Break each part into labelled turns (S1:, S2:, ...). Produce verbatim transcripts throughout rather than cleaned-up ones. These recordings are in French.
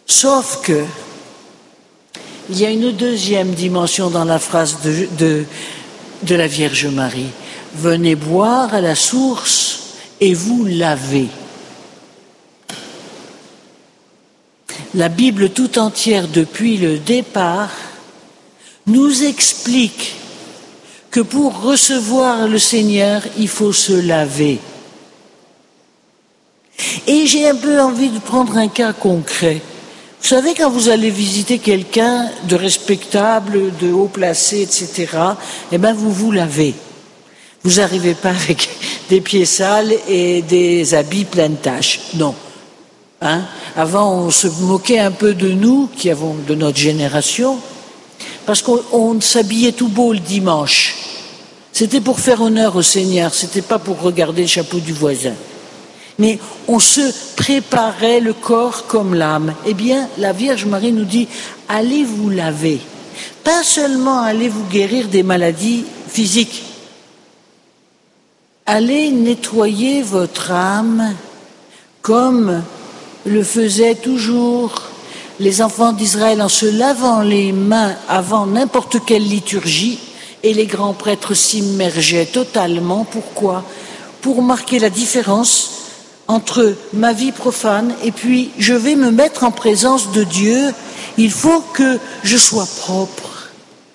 S1: Sauf que il y a une deuxième dimension dans la phrase de, de, de la Vierge Marie. Venez boire à la source et vous lavez. La Bible tout entière, depuis le départ, nous explique que pour recevoir le Seigneur, il faut se laver. Et j'ai un peu envie de prendre un cas concret. Vous savez, quand vous allez visiter quelqu'un de respectable, de haut placé, et cetera, eh bien, vous vous lavez. Vous n'arrivez pas avec des pieds sales et des habits pleins de taches. Non. Hein? Avant, on se moquait un peu de nous, qui avons de notre génération, parce qu'on on s'habillait tout beau le dimanche. C'était pour faire honneur au Seigneur, c'était pas pour regarder le chapeau du voisin. Mais on se préparait le corps comme l'âme. Eh bien, la Vierge Marie nous dit, allez vous laver. Pas seulement allez vous guérir des maladies physiques. Allez nettoyer votre âme comme le faisaient toujours les enfants d'Israël en se lavant les mains avant n'importe quelle liturgie, et les grands prêtres s'immergeaient totalement. Pourquoi ? Pour marquer la différence entre ma vie profane et puis je vais me mettre en présence de Dieu. Il faut que je sois propre.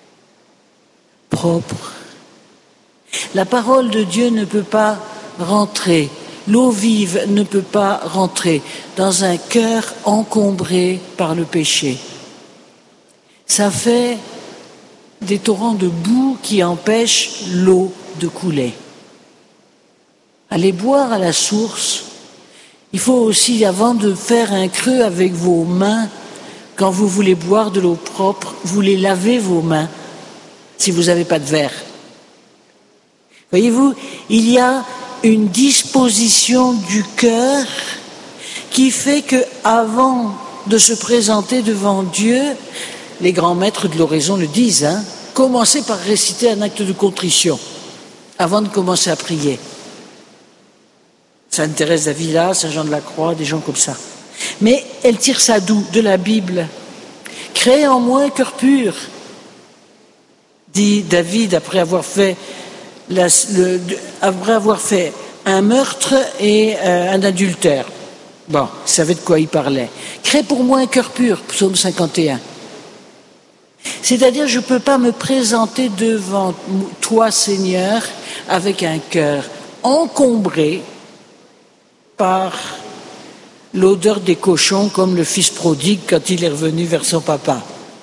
S1: Propre. La parole de Dieu ne peut pas rentrer, l'eau vive ne peut pas rentrer dans un cœur encombré par le péché. Ça fait des torrents de boue qui empêchent l'eau de couler. Allez boire à la source. Il faut aussi, avant de faire un creux avec vos mains, quand vous voulez boire de l'eau propre, vous les lavez vos mains, si vous n'avez pas de verre. Voyez-vous, il y a une disposition du cœur qui fait que, avant de se présenter devant Dieu, les grands maîtres de l'oraison le disent, hein, commencez par réciter un acte de contrition, avant de commencer à prier. Sainte Thérèse d'Avila, Saint Jean de la Croix, des gens comme ça. Mais elle tire ça d'où ? De la Bible. Créez en moi un cœur pur, dit David après avoir fait, la, le, après avoir fait un meurtre et euh, un adultère. Bon, il savait de quoi il parlait. Crée pour moi un cœur pur, psaume cinquante et un. C'est-à-dire, je ne peux pas me présenter devant toi, Seigneur, avec un cœur encombré par l'odeur des cochons, comme le fils prodigue quand il est revenu vers son papa.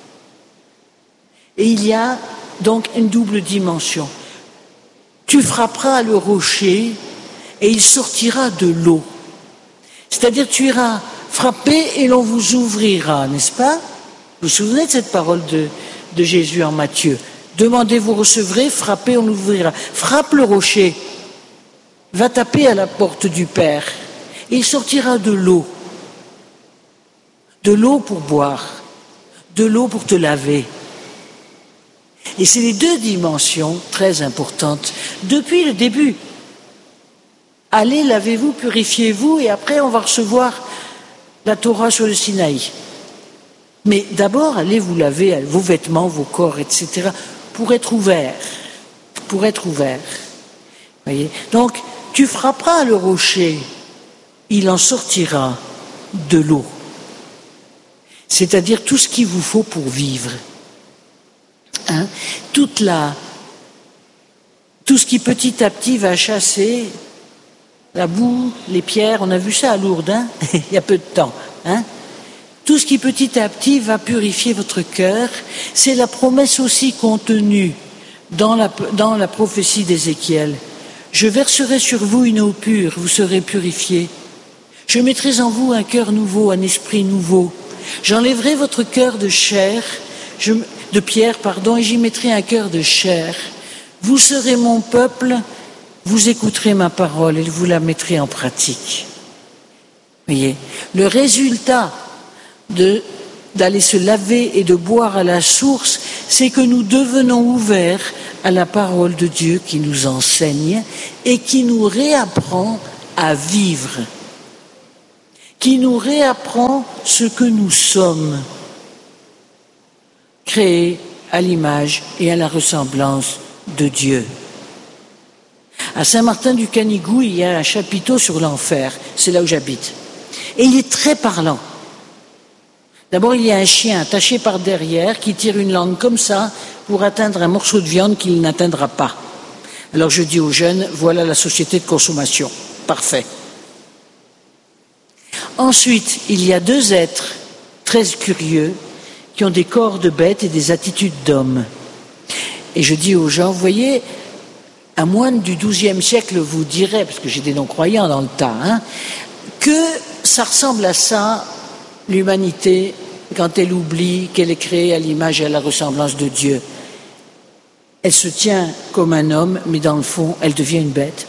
S1: Et il y a donc une double dimension. Tu frapperas le rocher et il sortira de l'eau. C'est-à-dire, tu iras frapper et l'on vous ouvrira, n'est-ce pas ? Vous vous souvenez de cette parole de, de Jésus en Matthieu ? Demandez, vous recevrez, frappez, on l'ouvrira. Frappe le rocher. Va taper à la porte du Père et il sortira de l'eau. De l'eau pour boire, de l'eau pour te laver. Et c'est les deux dimensions très importantes depuis le début. Allez, lavez-vous, purifiez-vous et après on va recevoir la Torah sur le Sinaï. Mais d'abord, allez vous laver vos vêtements, vos corps, et cetera pour être ouvert. Pour être ouvert. Voyez ? Donc, tu frapperas le rocher, il en sortira de l'eau. C'est-à-dire tout ce qu'il vous faut pour vivre. Hein ? Toute la, tout ce qui petit à petit va chasser la boue, les pierres, on a vu ça à Lourdes, hein ? Il y a peu de temps. Hein ? Tout ce qui petit à petit va purifier votre cœur, c'est la promesse aussi contenue dans la, dans la prophétie d'Ézéchiel. Je verserai sur vous une eau pure, vous serez purifiés. Je mettrai en vous un cœur nouveau, un esprit nouveau. J'enlèverai votre cœur de chair, je, de pierre, pardon, et j'y mettrai un cœur de chair. Vous serez mon peuple, vous écouterez ma parole et vous la mettrez en pratique. Voyez, le résultat de, d'aller se laver et de boire à la source, c'est que nous devenons ouverts à la parole de Dieu qui nous enseigne et qui nous réapprend à vivre. qui nous réapprend ce que nous sommes, créés à l'image et à la ressemblance de Dieu. À Saint-Martin-du-Canigou, il y a un chapiteau sur l'enfer, c'est là où j'habite. Et il est très parlant. D'abord, il y a un chien attaché par derrière qui tire une langue comme ça pour atteindre un morceau de viande qu'il n'atteindra pas. Alors je dis aux jeunes, voilà la société de consommation. Parfait. Ensuite, il y a deux êtres très curieux qui ont des corps de bêtes et des attitudes d'hommes. Et je dis aux gens, vous voyez, un moine du douzième siècle vous dirait, parce que j'ai des non-croyants dans le tas, hein, que ça ressemble à ça, l'humanité, quand elle oublie qu'elle est créée à l'image et à la ressemblance de Dieu. Elle se tient comme un homme, mais dans le fond, elle devient une bête.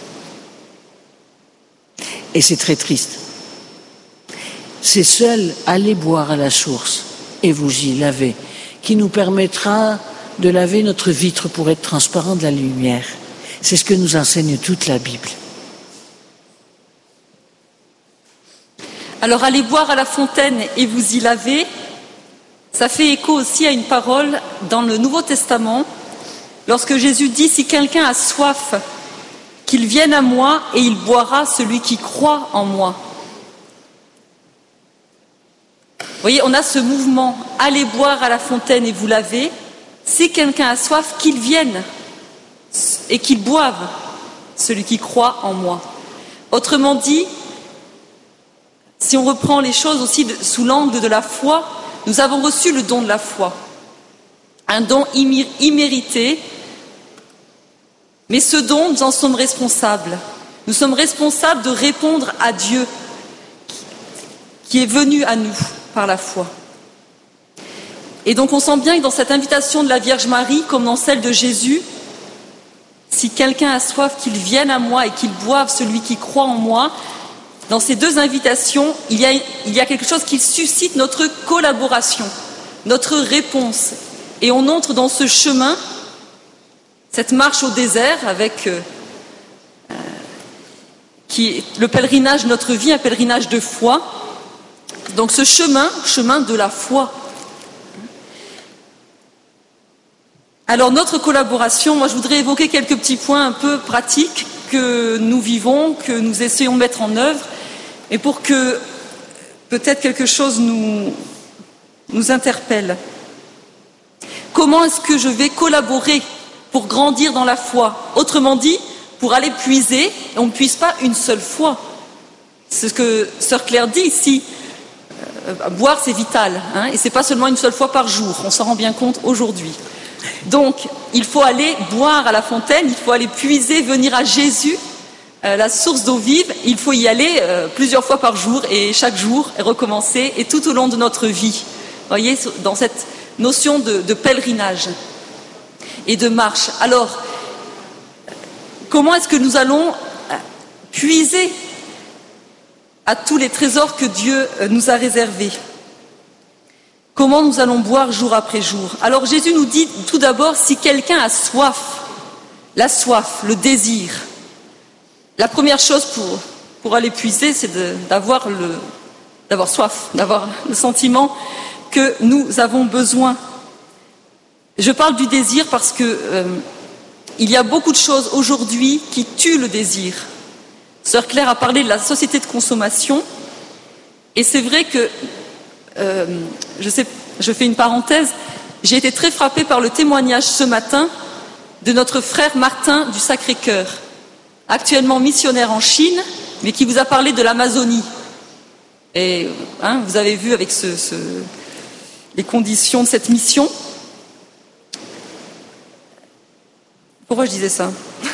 S1: Et c'est très triste. C'est seul aller boire à la source et vous y laver, qui nous permettra de laver notre vitre pour être transparent de la lumière. C'est ce que nous enseigne toute la Bible.
S2: Alors, allez boire à la fontaine et vous y laver, ça fait écho aussi à une parole dans le Nouveau Testament, lorsque Jésus dit « Si quelqu'un a soif, qu'il vienne à moi et il boira celui qui croit en moi ». Vous voyez, on a ce mouvement « Allez boire à la fontaine et vous laver ». Si quelqu'un a soif, qu'il vienne et qu'il boive celui qui croit en moi. Autrement dit, si on reprend les choses aussi de, sous l'angle de la foi, nous avons reçu le don de la foi, un don immérité, mais ce don, nous en sommes responsables. Nous sommes responsables de répondre à Dieu qui est venu à nous par la foi. Et donc on sent bien que dans cette invitation de la Vierge Marie, comme dans celle de Jésus, si quelqu'un a soif, qu'il vienne à moi et qu'il boive celui qui croit en moi, dans ces deux invitations, il y a, il y a quelque chose qui suscite notre collaboration, notre réponse. Et on entre dans ce chemin, cette marche au désert avec euh, euh, qui est le pèlerinage de notre vie, un pèlerinage de foi. Donc ce chemin, chemin de la foi. Alors notre collaboration, moi je voudrais évoquer quelques petits points un peu pratiques que nous vivons, que nous essayons de mettre en œuvre, et pour que peut-être quelque chose nous, nous interpelle. Comment est-ce que je vais collaborer pour grandir dans la foi? Autrement dit, pour aller puiser, et on ne puise pas une seule fois. C'est ce que Sœur Claire dit ici. Euh, boire, c'est vital, hein, et c'est pas seulement une seule fois par jour. On s'en rend bien compte aujourd'hui. Donc, il faut aller boire à la fontaine, il faut aller puiser, venir à Jésus, euh, la source d'eau vive. Il faut y aller euh, plusieurs fois par jour et chaque jour et recommencer, et tout au long de notre vie. Vous voyez, dans cette notion de, de pèlerinage et de marche. Alors, comment est-ce que nous allons puiser à tous les trésors que Dieu nous a réservés? Comment nous allons boire jour après jour? Alors Jésus nous dit tout d'abord, si quelqu'un a soif, la soif, le désir, la première chose pour, pour aller puiser, c'est de, d'avoir, le, d'avoir soif, d'avoir le sentiment que nous avons besoin. Je parle du désir parce que euh, il y a beaucoup de choses aujourd'hui qui tuent le désir. Sœur Claire a parlé de la société de consommation, et c'est vrai que Euh, je, sais, je fais une parenthèse, j'ai été très frappée par le témoignage ce matin de notre frère Martin du Sacré-Cœur, actuellement missionnaire en Chine, mais qui vous a parlé de l'Amazonie. Et hein, vous avez vu avec ce, ce, les conditions de cette mission. Pourquoi je disais ça?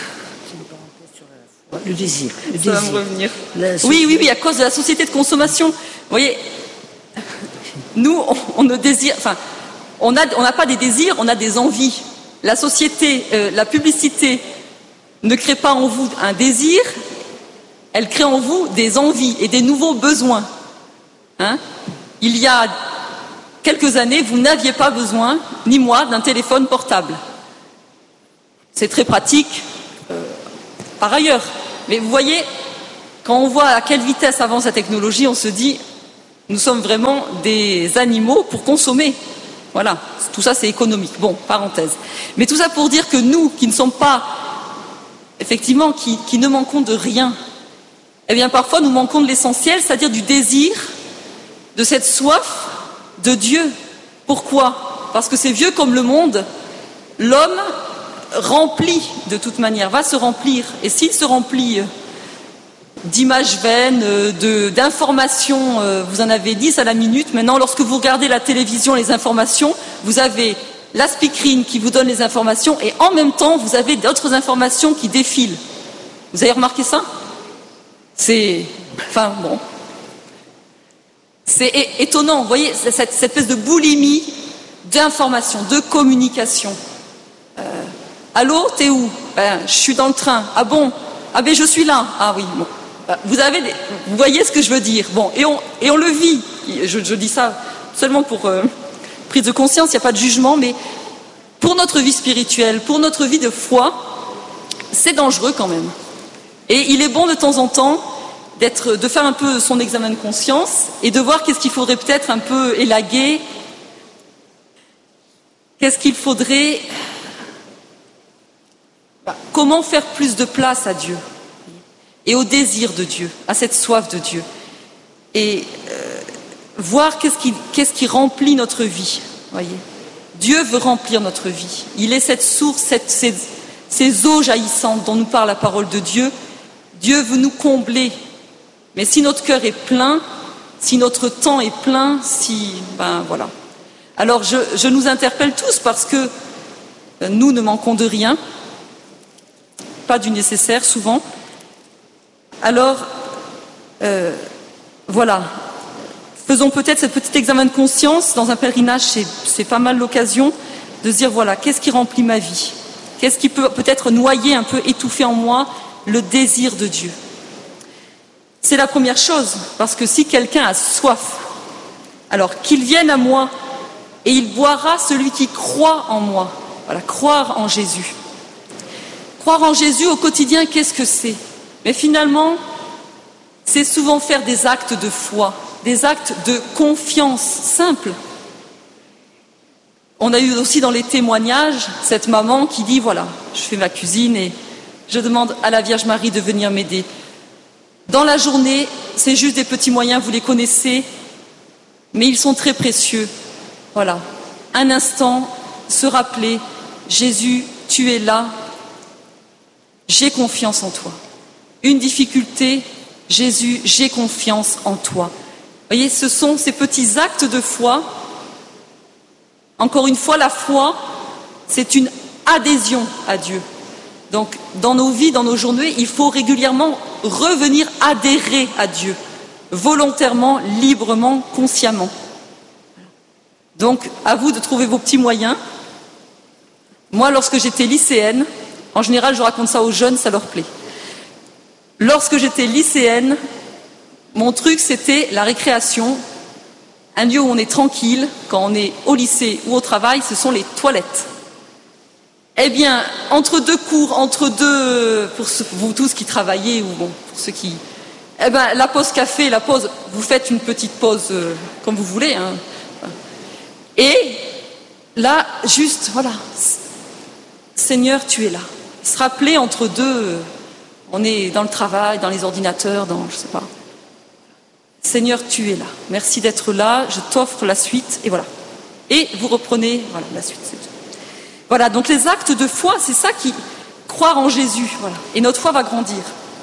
S1: Le désir. Le
S2: ça
S1: désir.
S2: va me revenir.
S1: La...
S2: Oui, oui, oui, à cause de la société de consommation. Vous voyez, nous, on, on ne désire, enfin, on n'a on n'a pas des désirs, on a des envies. La société, euh, la publicité ne crée pas en vous un désir, elle crée en vous des envies et des nouveaux besoins. Hein? Il y a quelques années, vous n'aviez pas besoin, ni moi, d'un téléphone portable. C'est très pratique, euh, par ailleurs. Mais vous voyez, quand on voit à quelle vitesse avance la technologie, on se dit Nous sommes vraiment des animaux pour consommer. Voilà, tout ça c'est économique. Bon, parenthèse. Mais tout ça pour dire que nous, qui ne sommes pas, effectivement, qui, qui ne manquons de rien, eh bien parfois nous manquons de l'essentiel, c'est-à-dire du désir, de cette soif de Dieu. Pourquoi? Parce que c'est vieux comme le monde, l'homme remplit de toute manière, va se remplir. Et s'il se remplit d'images vaines, de, d'informations, vous en avez dix à la minute. Maintenant, lorsque vous regardez la télévision, les informations, vous avez la speakerine qui vous donne les informations et en même temps, vous avez d'autres informations qui défilent. Vous avez remarqué ça? C'est... Enfin, bon... C'est étonnant, vous voyez, cette, cette espèce de boulimie d'information, de communication. Euh, Allô, t'es où? Ben, je suis dans le train. Ah bon? Ah ben je suis là. Ah oui, bon. Vous avez, des, vous voyez ce que je veux dire. Bon, et on, et on le vit. Je, je dis ça seulement pour euh, prise de conscience, il n'y a pas de jugement, mais pour notre vie spirituelle, pour notre vie de foi, c'est dangereux quand même. Et il est bon de temps en temps d'être, de faire un peu son examen de conscience et de voir qu'est-ce qu'il faudrait peut-être un peu élaguer, qu'est-ce qu'il faudrait, bah, comment faire plus de place à Dieu et au désir de Dieu, à cette soif de Dieu, et euh, voir qu'est-ce qui, qu'est-ce qui remplit notre vie, voyez. Dieu veut remplir notre vie. Il est cette source, cette, ces, ces eaux jaillissantes dont nous parle la parole de Dieu. Dieu veut nous combler. Mais si notre cœur est plein, si notre temps est plein, si... Ben voilà. Alors je, je nous interpelle tous parce que nous ne manquons de rien, pas du nécessaire souvent. Alors, euh, voilà. Faisons peut-être ce petit examen de conscience. Dans un pèlerinage, c'est, c'est pas mal l'occasion de se dire, voilà, qu'est-ce qui remplit ma vie? Qu'est-ce qui peut peut-être noyer, un peu étouffer en moi le désir de Dieu? C'est la première chose, parce que si quelqu'un a soif, alors qu'il vienne à moi et il boira celui qui croit en moi. Voilà, croire en Jésus. Croire en Jésus au quotidien, qu'est-ce que c'est? Mais finalement, c'est souvent faire des actes de foi, des actes de confiance simples. On a eu aussi dans les témoignages cette maman qui dit, voilà, je fais ma cuisine et je demande à la Vierge Marie de venir m'aider. Dans la journée, c'est juste des petits moyens, vous les connaissez, mais ils sont très précieux. Voilà, un instant, se rappeler, Jésus, tu es là, j'ai confiance en toi. Une difficulté, Jésus, j'ai confiance en toi. Vous voyez, ce sont ces petits actes de foi. Encore une fois, la foi, c'est une adhésion à Dieu. Donc, dans nos vies, dans nos journées, il faut régulièrement revenir adhérer à Dieu, volontairement, librement, consciemment. Donc, à vous de trouver vos petits moyens. Moi, lorsque j'étais lycéenne, en général, je raconte ça aux jeunes, ça leur plaît. Lorsque j'étais lycéenne, mon truc, c'était la récréation, un lieu où on est tranquille, quand on est au lycée ou au travail, ce sont les toilettes. Eh bien, entre deux cours, entre deux, pour vous tous qui travaillez, ou bon, pour ceux qui... Eh bien, la pause café, la pause, vous faites une petite pause euh, comme vous voulez, hein. Et là, juste, voilà, Seigneur, tu es là. Se rappeler entre deux, on est dans le travail, dans les ordinateurs, dans, je sais pas. Seigneur, tu es là. Merci d'être là, je t'offre la suite, et voilà. Et vous reprenez, voilà, la suite, c'est tout. Voilà, donc les actes de foi, c'est ça qui, croire en Jésus, voilà. Et notre foi va grandir.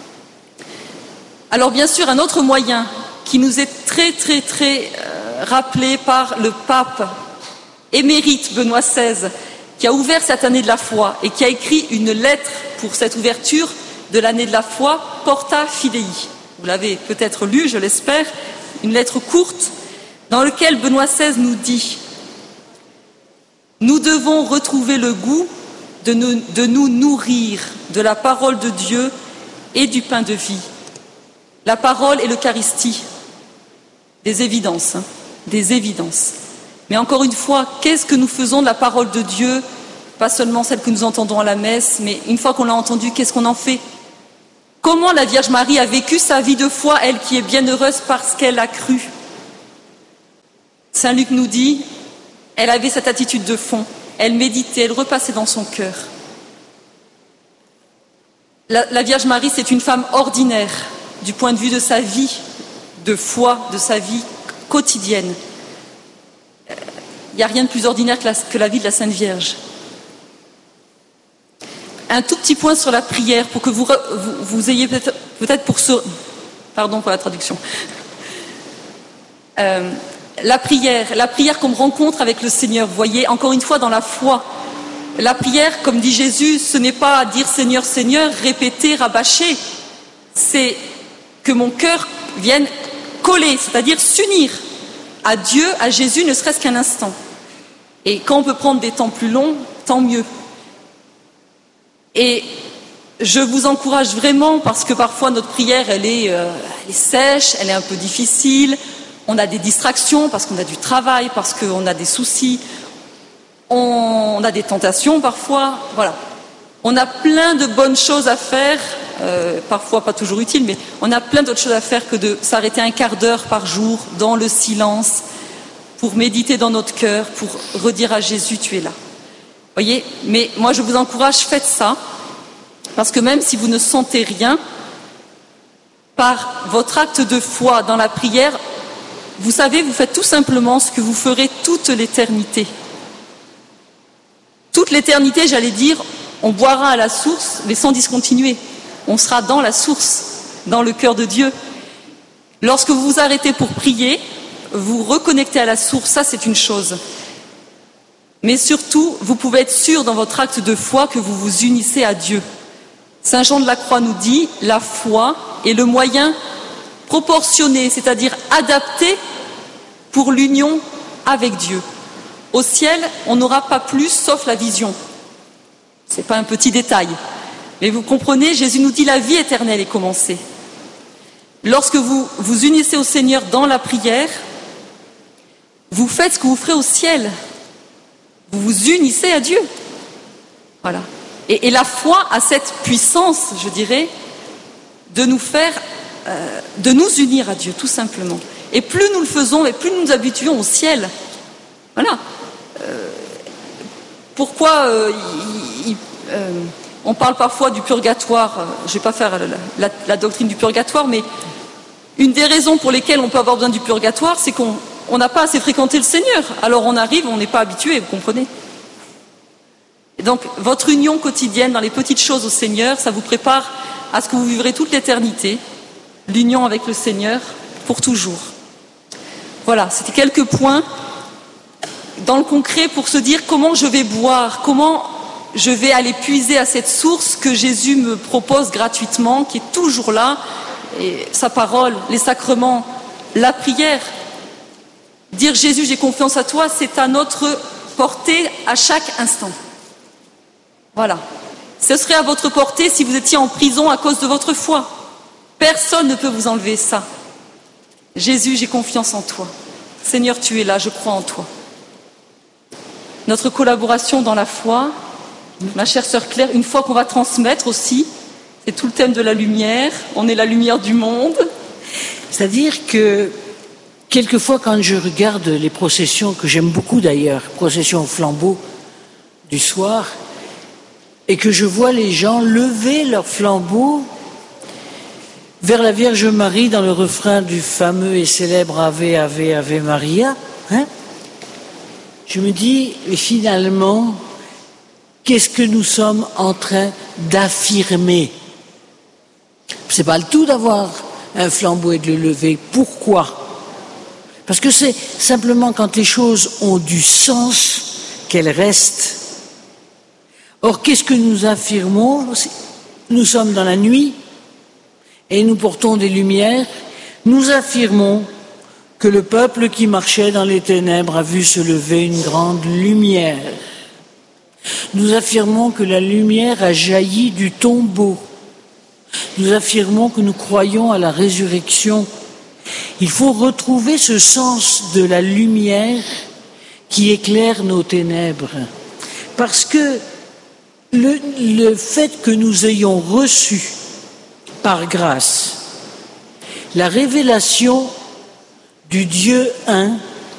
S2: Alors bien sûr, un autre moyen qui nous est très, très, très euh, rappelé par le pape émérite Benoît seize, qui a ouvert cette année de la foi et qui a écrit une lettre pour cette ouverture de l'année de la foi, Porta Fidei. Vous l'avez peut-être lu, je l'espère, une lettre courte dans laquelle Benoît seize nous dit: nous devons retrouver le goût de nous, de nous nourrir de la parole de Dieu et du pain de vie. La parole et l'Eucharistie, des évidences, hein, des évidences. Mais encore une fois, qu'est-ce que nous faisons de la parole de Dieu? Pas seulement celle que nous entendons à la messe, mais une fois qu'on l'a entendue, qu'est-ce qu'on en fait? Comment la Vierge Marie a vécu sa vie de foi, elle qui est bienheureuse parce qu'elle a cru? Saint Luc nous dit, elle avait cette attitude de fond, elle méditait, elle repassait dans son cœur. La, la Vierge Marie, c'est une femme ordinaire du point de vue de sa vie de foi, de sa vie quotidienne. Il n'y a rien de plus ordinaire que la, que la vie de la Sainte Vierge. Un tout petit point sur la prière pour que vous, vous, vous ayez peut-être, peut-être pour ce... Pardon pour la traduction. Euh, la prière, la prière comme rencontre avec le Seigneur. Vous voyez, encore une fois, dans la foi. La prière, comme dit Jésus, ce n'est pas dire Seigneur, Seigneur, répéter, rabâcher. C'est que mon cœur vienne coller, c'est-à-dire s'unir à Dieu, à Jésus, ne serait-ce qu'un instant. Et quand on peut prendre des temps plus longs, tant mieux. Et je vous encourage vraiment, parce que parfois notre prière, elle est, euh, elle est sèche, elle est un peu difficile, on a des distractions, parce qu'on a du travail, parce qu'on a des soucis, on, on a des tentations parfois, voilà. On a plein de bonnes choses à faire, euh, parfois pas toujours utiles, mais on a plein d'autres choses à faire que de s'arrêter un quart d'heure par jour dans le silence, pour méditer dans notre cœur, pour redire à Jésus, tu es là. Voyez, mais moi je vous encourage, faites ça, parce que même si vous ne sentez rien, par votre acte de foi dans la prière, vous savez, vous faites tout simplement ce que vous ferez toute l'éternité. Toute l'éternité, j'allais dire, on boira à la source, mais sans discontinuer. On sera dans la source, dans le cœur de Dieu. Lorsque vous vous arrêtez pour prier, vous reconnectez à la source, ça c'est une chose. Mais surtout, vous pouvez être sûr dans votre acte de foi que vous vous unissez à Dieu. Saint Jean de la Croix nous dit, la foi est le moyen proportionné, c'est-à-dire adapté pour l'union avec Dieu. Au ciel, on n'aura pas plus sauf la vision. Ce n'est pas un petit détail. Mais vous comprenez, Jésus nous dit la vie éternelle est commencée. Lorsque vous vous unissez au Seigneur dans la prière, vous faites ce que vous ferez au ciel. Vous vous unissez à Dieu. Voilà. Et, et la foi a cette puissance, je dirais, de nous faire, euh, de nous unir à Dieu, tout simplement. Et plus nous le faisons, et plus nous nous habituons au ciel. Voilà. Euh, pourquoi euh, il, il, euh, on parle parfois du purgatoire. Je ne vais pas faire la, la, la doctrine du purgatoire, mais une des raisons pour lesquelles on peut avoir besoin du purgatoire, c'est qu'on on n'a pas assez fréquenté le Seigneur. Alors on arrive, on n'est pas habitué, vous comprenez. Et donc votre union quotidienne dans les petites choses au Seigneur, ça vous prépare à ce que vous vivrez toute l'éternité, l'union avec le Seigneur pour toujours. Voilà, c'était quelques points dans le concret pour se dire comment je vais boire, comment je vais aller puiser à cette source que Jésus me propose gratuitement, qui est toujours là, et sa parole, les sacrements, la prière. Dire Jésus, j'ai confiance à toi, c'est à notre portée à chaque instant. Voilà. Ce serait à votre portée si vous étiez en prison à cause de votre foi. Personne ne peut vous enlever ça. Jésus, j'ai confiance en toi. Seigneur, tu es là, je crois en toi. Notre collaboration dans la foi, ma chère sœur Claire, une fois qu'on va transmettre aussi, c'est tout le thème de la lumière, on est la lumière du monde.
S1: C'est-à-dire que quelquefois, quand je regarde les processions, que j'aime beaucoup d'ailleurs, processions au flambeau du soir, et que je vois les gens lever leur flambeau vers la Vierge Marie dans le refrain du fameux et célèbre Ave, Ave, Ave Maria, hein, je me dis, mais finalement, qu'est-ce que nous sommes en train d'affirmer? C'est pas le tout d'avoir un flambeau et de le lever. Pourquoi? Parce que c'est simplement quand les choses ont du sens qu'elles restent. Or, qu'est-ce que nous affirmons? Nous sommes dans la nuit et nous portons des lumières. Nous affirmons que le peuple qui marchait dans les ténèbres a vu se lever une grande lumière. Nous affirmons que la lumière a jailli du tombeau. Nous affirmons que nous croyons à la résurrection. Il faut retrouver ce sens de la lumière qui éclaire nos ténèbres. Parce que le, le fait que nous ayons reçu par grâce la révélation du Dieu un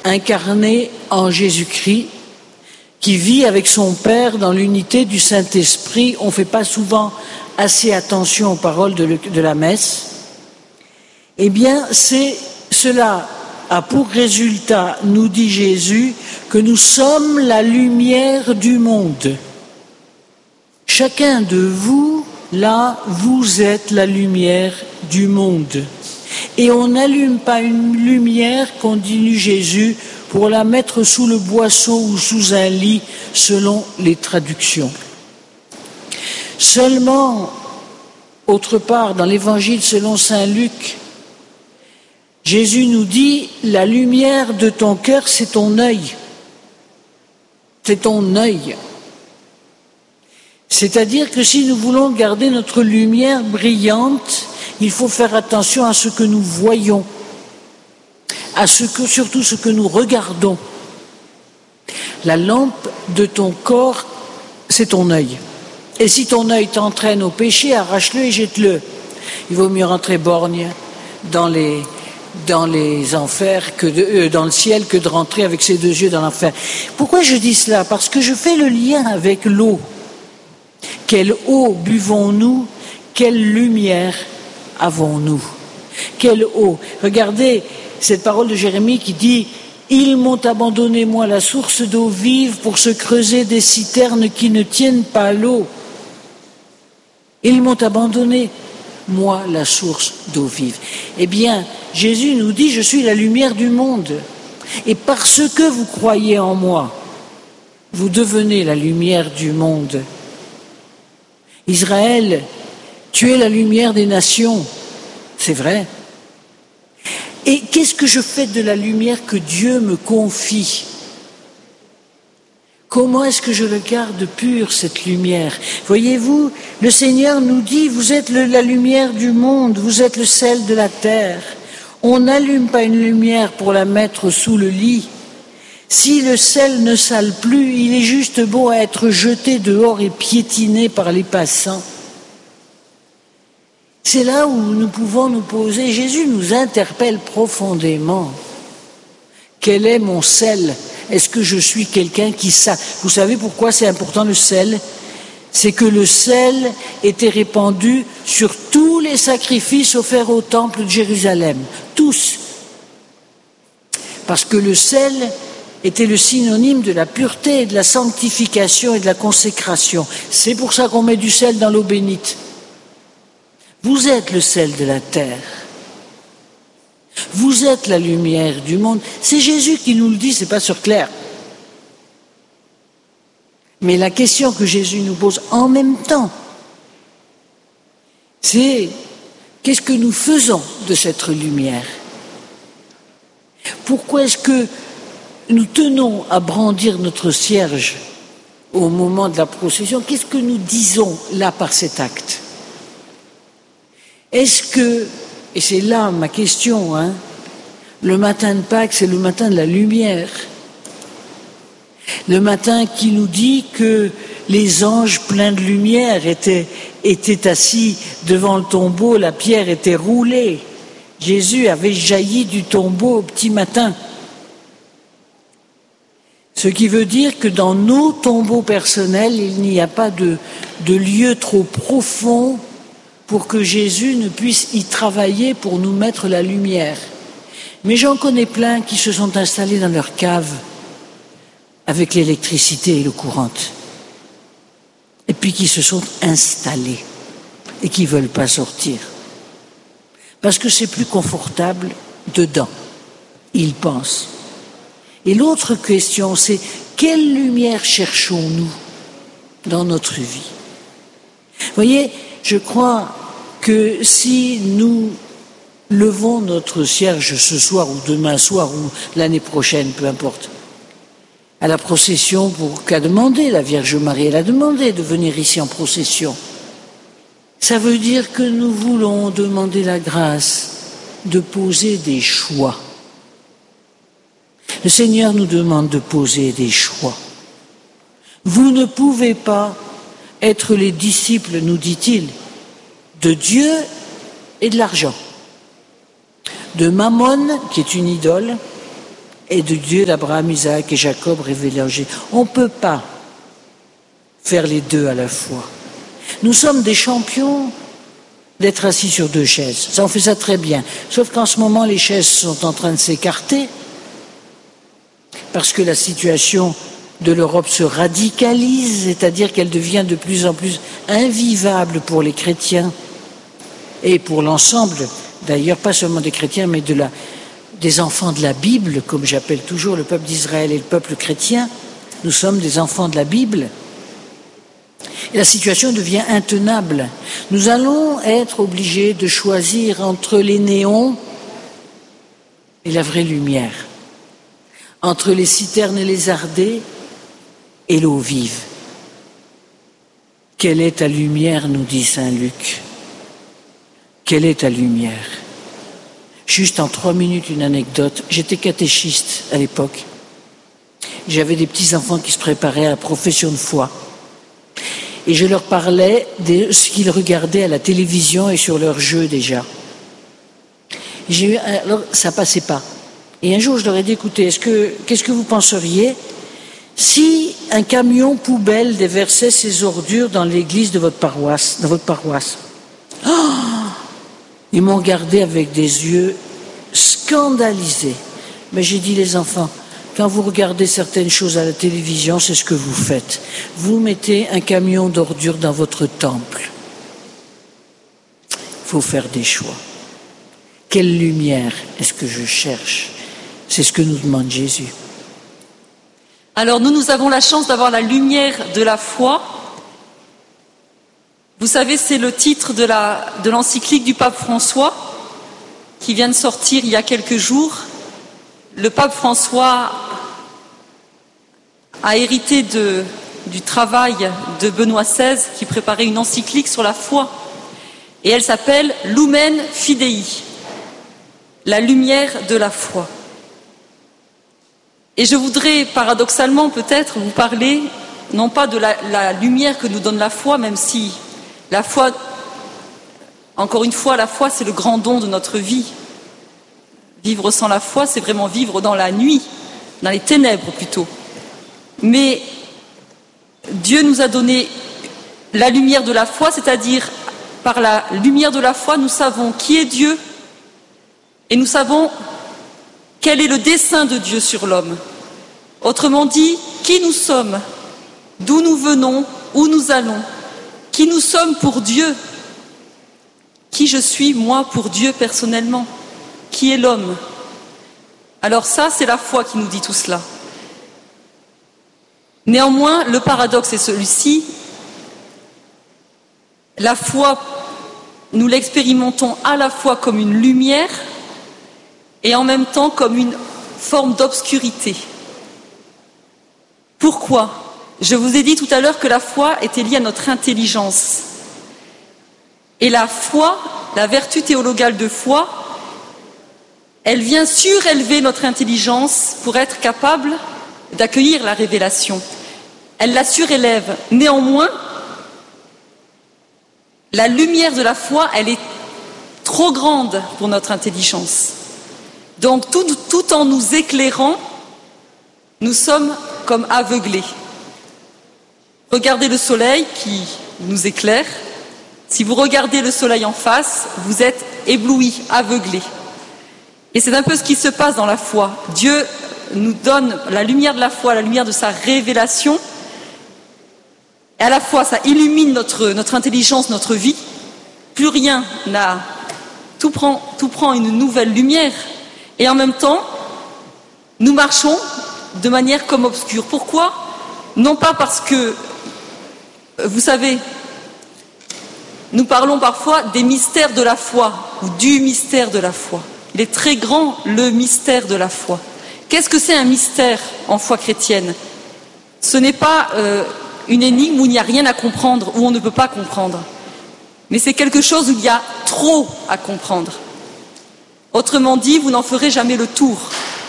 S1: incarné en Jésus-Christ, qui vit avec son Père dans l'unité du Saint-Esprit. On ne fait pas souvent assez attention aux paroles de, le, de la messe. Eh bien, c'est cela a pour résultat, nous dit Jésus, que nous sommes la lumière du monde. Chacun de vous, là, vous êtes la lumière du monde. Et on n'allume pas une lumière, continue Jésus, pour la mettre sous le boisseau ou sous un lit, selon les traductions. Seulement, autre part, dans l'Évangile selon saint Luc, Jésus nous dit, la lumière de ton cœur, c'est ton œil. C'est ton œil. C'est-à-dire que si nous voulons garder notre lumière brillante, il faut faire attention à ce que nous voyons, à ce que, surtout ce que nous regardons. La lampe de ton corps, c'est ton œil. Et si ton œil t'entraîne au péché, arrache-le et jette-le. Il vaut mieux rentrer borgne dans les, dans les enfers, que de, euh, dans le ciel, que de rentrer avec ses deux yeux dans l'enfer. Pourquoi je dis cela? Parce que je fais le lien avec l'eau. Quelle eau buvons-nous? Quelle lumière avons-nous? Quelle eau? Regardez cette parole de Jérémie qui dit « Ils m'ont abandonné, moi, la source d'eau vive pour se creuser des citernes qui ne tiennent pas l'eau. Ils m'ont abandonné, moi, la source d'eau vive. » Eh bien, Jésus nous dit « Je suis la lumière du monde. Et parce que vous croyez en moi, vous devenez la lumière du monde. » Israël, tu es la lumière des nations, c'est vrai. Et qu'est-ce que je fais de la lumière que Dieu me confie? Comment est-ce que je le garde pure, cette lumière? Voyez-vous, le Seigneur nous dit, vous êtes le, la lumière du monde, vous êtes le sel de la terre. On n'allume pas une lumière pour la mettre sous le lit. Si le sel ne sale plus, il est juste beau à être jeté dehors et piétiné par les passants. C'est là où nous pouvons nous poser. Jésus nous interpelle profondément. Quel est mon sel? Est-ce que je suis quelqu'un qui sait? Vous savez pourquoi c'est important le sel? C'est que le sel était répandu sur tous les sacrifices offerts au temple de Jérusalem. Tous. Parce que le sel était le synonyme de la pureté, de la sanctification et de la consécration. C'est pour ça qu'on met du sel dans l'eau bénite. Vous êtes le sel de la terre. Vous êtes la lumière du monde. C'est Jésus qui nous le dit, c'est pas sur clair. Mais la question que Jésus nous pose en même temps, c'est qu'est-ce que nous faisons de cette lumière? Pourquoi est-ce que nous tenons à brandir notre cierge au moment de la procession? Qu'est-ce que nous disons là par cet acte? Est-ce que, et c'est là ma question, hein, le matin de Pâques, c'est le matin de la lumière. Le matin qui nous dit que les anges pleins de lumière étaient, étaient assis devant le tombeau, la pierre était roulée. Jésus avait jailli du tombeau au petit matin. Ce qui veut dire que dans nos tombeaux personnels, il n'y a pas de, de lieu trop profond pour que Jésus ne puisse y travailler pour nous mettre la lumière. Mais j'en connais plein qui se sont installés dans leur cave avec l'électricité et l'eau courante. Et puis qui se sont installés et qui ne veulent pas sortir. Parce que c'est plus confortable dedans, ils pensent. Et l'autre question, c'est quelle lumière cherchons-nous dans notre vie? Vous voyez, je crois que si nous levons notre cierge ce soir ou demain soir ou l'année prochaine, peu importe, à la procession pour qu'a demandé la Vierge Marie, elle a demandé de venir ici en procession. Ça veut dire que nous voulons demander la grâce de poser des choix. Le Seigneur nous demande de poser des choix. Vous ne pouvez pas être les disciples, nous dit-il, de Dieu et de l'argent, de Mammon, qui est une idole, et du Dieu d'Abraham, Isaac et Jacob révélé en Jésus. On ne peut pas faire les deux à la fois. Nous sommes des champions d'être assis sur deux chaises. Ça, on fait ça très bien. Sauf qu'en ce moment, les chaises sont en train de s'écarter parce que la situation de l'Europe se radicalise, c'est-à-dire qu'elle devient de plus en plus invivable pour les chrétiens et pour l'ensemble, d'ailleurs pas seulement des chrétiens, mais de la, des enfants de la Bible, comme j'appelle toujours le peuple d'Israël et le peuple chrétien. Nous sommes des enfants de la Bible. Et la situation devient intenable. Nous allons être obligés de choisir entre les néons et la vraie lumière, entre les citernes et les ardées et l'eau vive. Quelle est ta lumière, nous dit saint Luc. Quelle est ta lumière? Juste en trois minutes, une anecdote. J'étais catéchiste à l'époque. J'avais des petits-enfants qui se préparaient à la profession de foi. Et je leur parlais de ce qu'ils regardaient à la télévision et sur leurs jeux déjà. J'ai eu, alors, ça passait pas. Et un jour, je leur ai dit, écoutez, est-ce que, qu'est-ce que vous penseriez si un camion poubelle déversait ses ordures dans l'église de votre paroisse, dans votre paroisse? Oh, ils m'ont regardé avec des yeux scandalisés. Mais j'ai dit, les enfants, quand vous regardez certaines choses à la télévision, c'est ce que vous faites. Vous mettez un camion d'ordures dans votre temple. Il faut faire des choix. Quelle lumière est-ce que je cherche? C'est ce que nous demande Jésus.
S2: Alors nous, nous avons la chance d'avoir la lumière de la foi. Vous savez, c'est le titre de, la, de l'encyclique du pape François qui vient de sortir il y a quelques jours. Le pape François a hérité de, du travail de Benoît seize qui préparait une encyclique sur la foi. Et elle s'appelle Lumen Fidei, la lumière de la foi. Et je voudrais paradoxalement peut-être vous parler, non pas de la, la lumière que nous donne la foi, même si la foi, encore une fois, la foi c'est le grand don de notre vie. Vivre sans la foi, c'est vraiment vivre dans la nuit, dans les ténèbres plutôt. Mais Dieu nous a donné la lumière de la foi, c'est-à-dire par la lumière de la foi, nous savons qui est Dieu et nous savons quel est le dessein de Dieu sur l'homme. Autrement dit, qui nous sommes, d'où nous venons, où nous allons, qui nous sommes pour Dieu, qui je suis moi pour Dieu personnellement, qui est l'homme. Alors ça, c'est la foi qui nous dit tout cela. Néanmoins, le paradoxe est celui-ci. La foi, nous l'expérimentons à la fois comme une lumière et en même temps comme une forme d'obscurité. Pourquoi? Je vous ai dit tout à l'heure que la foi était liée à notre intelligence. Et la foi, la vertu théologale de foi, elle vient surélever notre intelligence pour être capable d'accueillir la révélation. Elle la surélève. Néanmoins, la lumière de la foi, elle est trop grande pour notre intelligence. Donc, tout, tout en nous éclairant, nous sommes comme aveuglés. Regardez le soleil qui nous éclaire. Si vous regardez le soleil en face, vous êtes éblouis, aveuglés. Et c'est un peu ce qui se passe dans la foi. Dieu nous donne la lumière de la foi, la lumière de sa révélation. Et à la fois, ça illumine notre, notre intelligence, notre vie. Plus rien n'a... Tout prend, tout prend une nouvelle lumière. Et en même temps, nous marchons de manière comme obscure. Pourquoi? Non pas parce que, vous savez, nous parlons parfois des mystères de la foi, ou du mystère de la foi. Il est très grand, le mystère de la foi. Qu'est-ce que c'est un mystère en foi chrétienne? Ce n'est pas euh, une énigme où il n'y a rien à comprendre, où on ne peut pas comprendre. Mais c'est quelque chose où il y a trop à comprendre. Autrement dit, vous n'en ferez jamais le tour.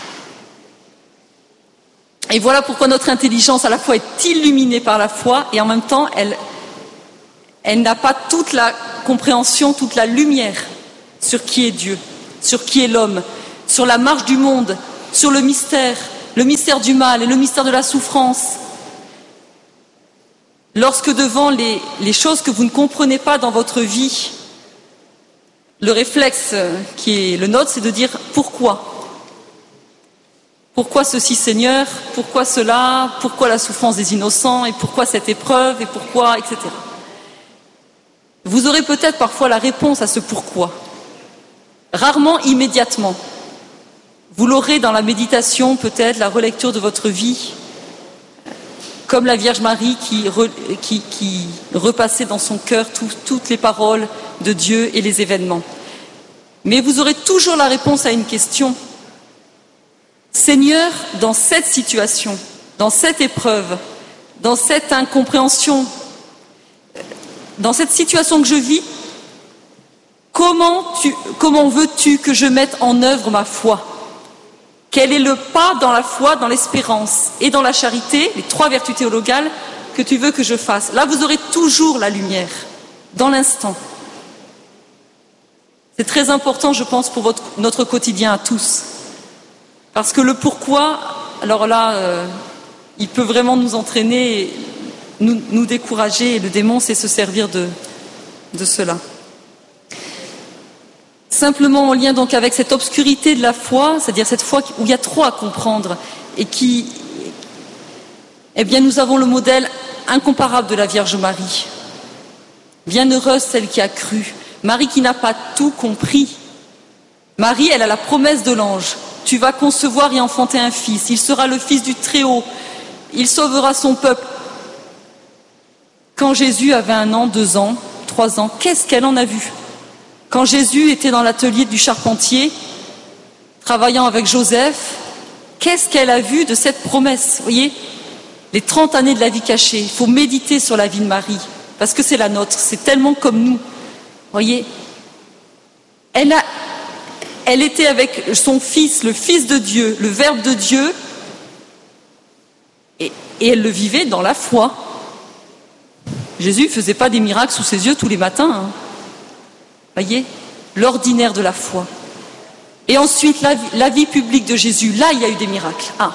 S2: Et voilà pourquoi notre intelligence à la fois est illuminée par la foi et en même temps, elle, elle n'a pas toute la compréhension, toute la lumière sur qui est Dieu, sur qui est l'homme, sur la marche du monde, sur le mystère, le mystère du mal et le mystère de la souffrance. Lorsque devant les, les choses que vous ne comprenez pas dans votre vie, le réflexe qui est le nôtre, c'est de dire pourquoi ? Pourquoi ceci, Seigneur ? Pourquoi cela ? Pourquoi la souffrance des innocents ? Et pourquoi cette épreuve ? Et pourquoi ? et cetera. Vous aurez peut-être parfois la réponse à ce pourquoi. Rarement immédiatement. Vous l'aurez dans la méditation, peut-être, la relecture de votre vie, comme la Vierge Marie qui, re, qui, qui repassait dans son cœur tout, toutes les paroles de Dieu et les événements. Mais vous aurez toujours la réponse à une question. Seigneur, dans cette situation, dans cette épreuve, dans cette incompréhension, dans cette situation que je vis, comment, tu, comment veux-tu que je mette en œuvre ma foi ? Quel est le pas dans la foi, dans l'espérance et dans la charité, les trois vertus théologales, que tu veux que je fasse ? Là, vous aurez toujours la lumière, dans l'instant. C'est très important, je pense, pour votre, notre quotidien à tous. Parce que le pourquoi, alors là, euh, il peut vraiment nous entraîner, nous, nous décourager, et le démon sait se servir de, de cela. Simplement en lien donc avec cette obscurité de la foi, c'est-à-dire cette foi où il y a trop à comprendre, et qui, eh bien, nous avons le modèle incomparable de la Vierge Marie. Bienheureuse celle qui a cru. Marie qui n'a pas tout compris. Marie, elle a la promesse de l'ange. Tu vas concevoir et enfanter un fils. Il sera le fils du Très-Haut. Il sauvera son peuple. Quand Jésus avait un an, deux ans, trois ans, qu'est-ce qu'elle en a vu ? Quand Jésus était dans l'atelier du charpentier, travaillant avec Joseph, qu'est-ce qu'elle a vu de cette promesse ? Vous voyez, les trente années de la vie cachée. Il faut méditer sur la vie de Marie, parce que c'est la nôtre. C'est tellement comme nous. Vous voyez, elle a... Elle était avec son fils, le fils de Dieu, le Verbe de Dieu, et, et elle le vivait dans la foi. Jésus ne faisait pas des miracles sous ses yeux tous les matins. Hein. Voyez, l'ordinaire de la foi. Et ensuite, la, la vie publique de Jésus, là, il y a eu des miracles. Ah.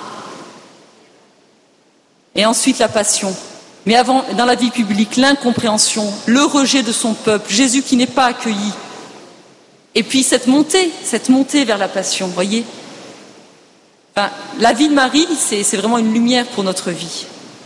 S2: Et ensuite, la passion. Mais avant, dans la vie publique, l'incompréhension, le rejet de son peuple, Jésus qui n'est pas accueilli. Et puis cette montée, cette montée vers la passion, vous voyez. Enfin, la vie de Marie, c'est, c'est vraiment une lumière pour notre vie.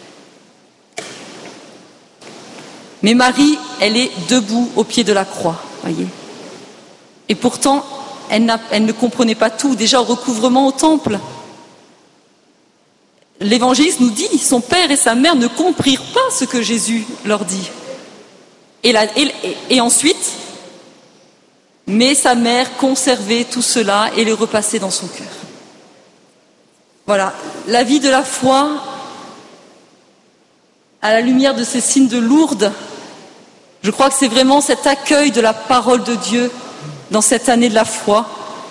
S2: Mais Marie, elle est debout au pied de la croix, voyez. Et pourtant, elle, n'a, elle ne comprenait pas tout. Déjà au recouvrement au temple, l'évangéliste nous dit, son père et sa mère ne comprirent pas ce que Jésus leur dit. Et, la, et, et ensuite... Mais sa mère conservait tout cela et les repassait dans son cœur. Voilà, la vie de la foi, à la lumière de ces signes de Lourdes, je crois que c'est vraiment cet accueil de la parole de Dieu dans cette année de la foi.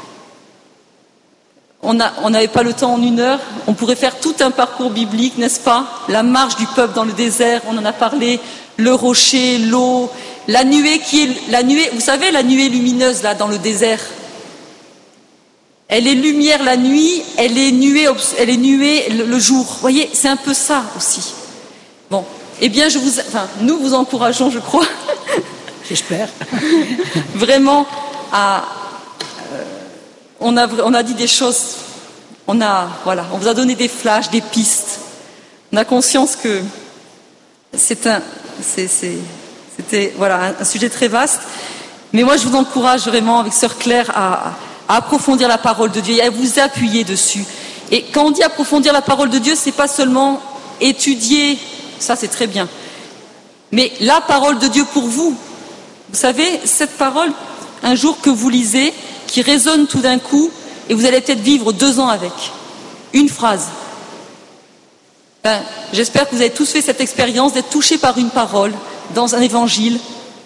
S2: On n'avait pas le temps en une heure, on pourrait faire tout un parcours biblique, n'est-ce pas ? La marche du peuple dans le désert, on en a parlé, le rocher, l'eau... La nuée qui est la nuée, vous savez la nuée lumineuse là dans le désert. Elle est lumière la nuit, elle est nuée, elle est nuée le, le jour. Vous voyez, c'est un peu ça aussi. Bon, eh bien je vous, enfin nous vous encourageons, je crois.
S1: J'espère.
S2: Vraiment à, euh, on a on a dit des choses, on a voilà, on vous a donné des flashs, des pistes. On a conscience que c'est un, c'est c'est C'était voilà, un sujet très vaste. Mais moi, je vous encourage vraiment, avec Sœur Claire, à, à approfondir la parole de Dieu et à vous appuyer dessus. Et quand on dit approfondir la parole de Dieu, c'est pas seulement étudier, ça c'est très bien, mais la parole de Dieu pour vous. Vous savez, cette parole, un jour que vous lisez, qui résonne tout d'un coup, et vous allez peut-être vivre deux ans avec. Une phrase. Ben, j'espère que vous avez tous fait cette expérience d'être touchés par une parole, dans un évangile,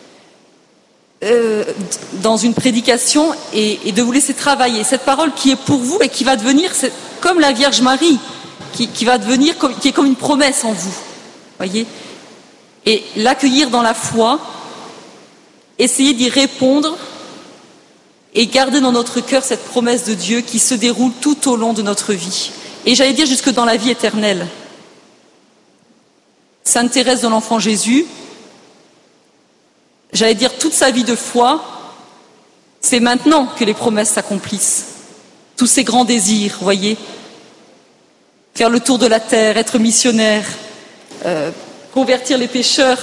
S2: euh, dans une prédication, et, et de vous laisser travailler. Cette parole qui est pour vous et qui va devenir, c'est comme la Vierge Marie, qui, qui va devenir, comme, qui est comme une promesse en vous. Voyez ? Et l'accueillir dans la foi, essayer d'y répondre et garder dans notre cœur cette promesse de Dieu qui se déroule tout au long de notre vie. Et j'allais dire jusque dans la vie éternelle. Sainte Thérèse de l'Enfant Jésus, j'allais dire toute sa vie de foi, c'est maintenant que les promesses s'accomplissent. Tous ces grands désirs, vous voyez, faire le tour de la terre, être missionnaire, euh, convertir les pécheurs.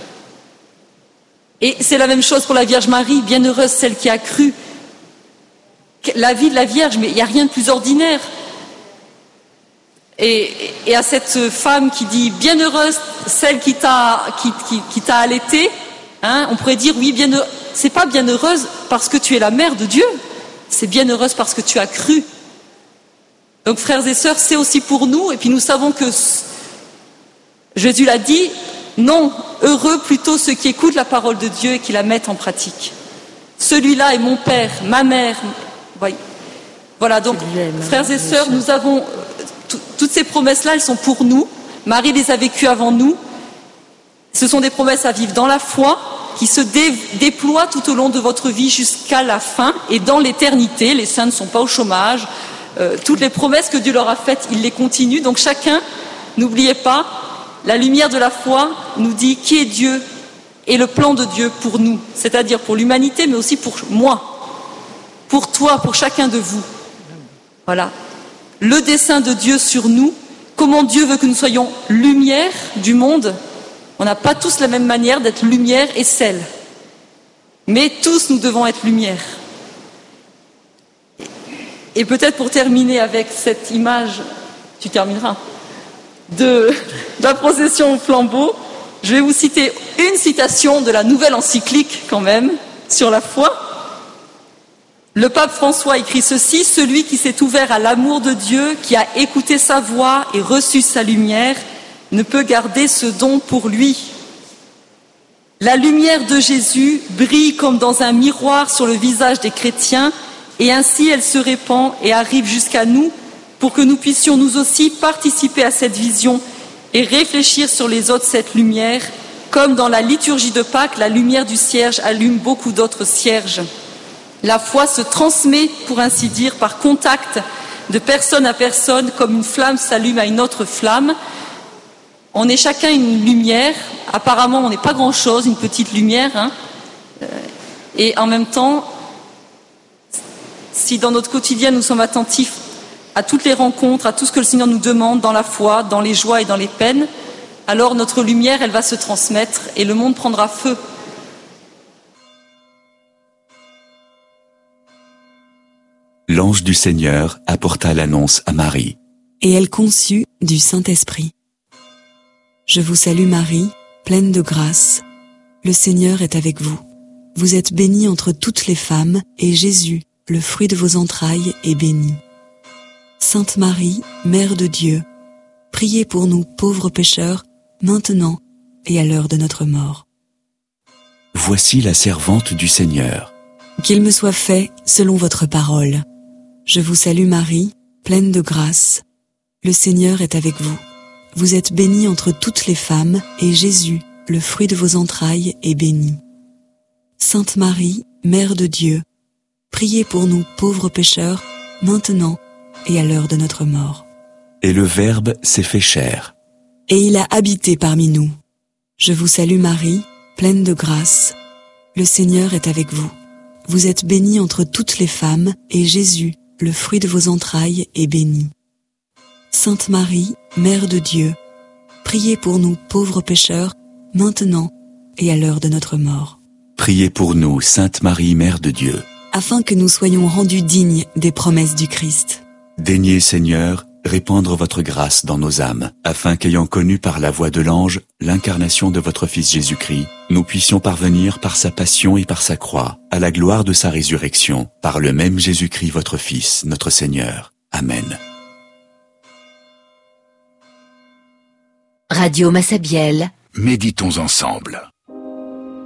S2: Et c'est la même chose pour la Vierge Marie, bienheureuse celle qui a cru. La vie de la Vierge, mais il n'y a rien de plus ordinaire. Et, et à cette femme qui dit bienheureuse celle qui t'a qui, qui, qui t'a allaitée, hein, on pourrait dire oui, bienheureuse. C'est pas bienheureuse parce que tu es la mère de Dieu, c'est bienheureuse parce que tu as cru. Donc frères et sœurs, c'est aussi pour nous, et puis nous savons que Jésus l'a dit, non, heureux plutôt ceux qui écoutent la parole de Dieu et qui la mettent en pratique. Celui-là est mon père, ma mère. Voilà, donc frères et sœurs, nous avons toutes ces promesses-là, elles sont pour nous. Marie les a vécues avant nous. Ce sont des promesses à vivre dans la foi, qui se dé- déploient tout au long de votre vie jusqu'à la fin et dans l'éternité. Les saints ne sont pas au chômage. Euh, toutes les promesses que Dieu leur a faites, il les continue. Donc chacun, n'oubliez pas, la lumière de la foi nous dit qui est Dieu et le plan de Dieu pour nous, c'est-à-dire pour l'humanité, mais aussi pour moi, pour toi, pour chacun de vous. Voilà. Le dessein de Dieu sur nous, comment Dieu veut que nous soyons lumière du monde. On n'a pas tous la même manière d'être lumière et sel. Mais tous nous devons être lumière. Et peut-être pour terminer avec cette image, tu termineras, de, de la procession au flambeau, je vais vous citer une citation de la nouvelle encyclique quand même, sur la foi. Le pape François écrit ceci: « Celui qui s'est ouvert à l'amour de Dieu, qui a écouté sa voix et reçu sa lumière, ne peut garder ce don pour lui. La lumière de Jésus brille comme dans un miroir sur le visage des chrétiens, et ainsi elle se répand et arrive jusqu'à nous pour que nous puissions nous aussi participer à cette vision et réfléchir sur les autres cette lumière, comme dans la liturgie de Pâques, la lumière du cierge allume beaucoup d'autres cierges. La foi se transmet, pour ainsi dire, par contact de personne à personne, comme une flamme s'allume à une autre flamme. On est chacun une lumière, apparemment on n'est pas grand-chose, une petite lumière, hein. Et en même temps, si dans notre quotidien nous sommes attentifs à toutes les rencontres, à tout ce que le Seigneur nous demande dans la foi, dans les joies et dans les peines, alors notre lumière, elle va se transmettre et le monde prendra feu.
S3: L'ange du Seigneur apporta l'annonce à Marie.
S4: Et elle conçut du Saint-Esprit. Je vous salue Marie, pleine de grâce. Le Seigneur est avec vous. Vous êtes bénie entre toutes les femmes, et Jésus, le fruit de vos entrailles, est béni. Sainte Marie, Mère de Dieu, priez pour nous pauvres pécheurs, maintenant et à l'heure de notre mort.
S3: Voici la servante du Seigneur.
S4: Qu'il me soit fait selon votre parole. Je vous salue Marie, pleine de grâce. Le Seigneur est avec vous. Vous êtes bénie entre toutes les femmes, et Jésus, le fruit de vos entrailles, est béni. Sainte Marie, Mère de Dieu, priez pour nous pauvres pécheurs, maintenant et à l'heure de notre mort.
S3: Et le Verbe s'est fait chair.
S4: Et il a habité parmi nous. Je vous salue Marie, pleine de grâce. Le Seigneur est avec vous. Vous êtes bénie entre toutes les femmes, et Jésus, le fruit de vos entrailles, est béni. Sainte Marie, Mère de Dieu, priez pour nous pauvres pécheurs, maintenant et à l'heure de notre mort.
S3: Priez pour nous, Sainte Marie, Mère de Dieu,
S4: afin que nous soyons rendus dignes des promesses du Christ.
S3: Daignez, Seigneur, répandre votre grâce dans nos âmes, afin qu'ayant connu par la voix de l'ange l'incarnation de votre Fils Jésus-Christ, nous puissions parvenir par sa passion et par sa croix, à la gloire de sa résurrection, par le même Jésus-Christ votre Fils, notre Seigneur. Amen.
S5: Radio Massabielle.
S6: Méditons ensemble.